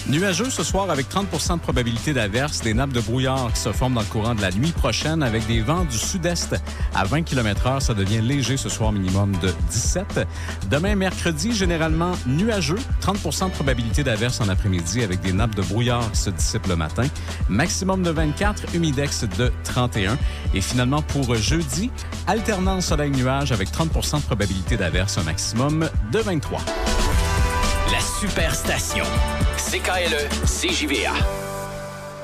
Nuageux ce soir avec 30 % de probabilité d'averse, des nappes de brouillard qui se forment dans le courant de la nuit prochaine avec des vents du sud-est à 20 km/h. Ça devient léger ce soir, minimum de 17. Demain, mercredi, généralement nuageux, 30 % de probabilité d'averse en après-midi avec des nappes de brouillard qui se dissipent le matin. Maximum de 24, humidex de 31. Et finalement, pour jeudi, alternance soleil-nuage avec 30 % de probabilité d'averse, un maximum de 23. La Superstation. CKLE, CJVA.